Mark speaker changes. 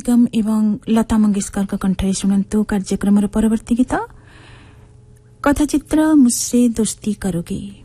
Speaker 1: निगम एवं लता मंगेशकर का कंठरे शुणंतु कार्यक्रम परवर्ती गीत कथाचित्र मुझसे दोस्ती करोगे।